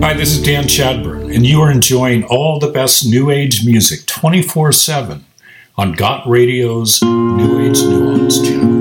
Hi, this is Dan Chadburn, and you are enjoying all the best New Age music 24/7 on Got Radio's New Age Nuance channel.